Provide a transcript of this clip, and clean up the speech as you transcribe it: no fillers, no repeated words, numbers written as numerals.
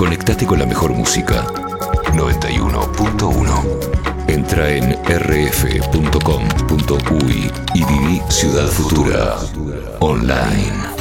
Conectate con la mejor música. 91.1. Entra en rf.com.uy y viví Ciudad Futura online.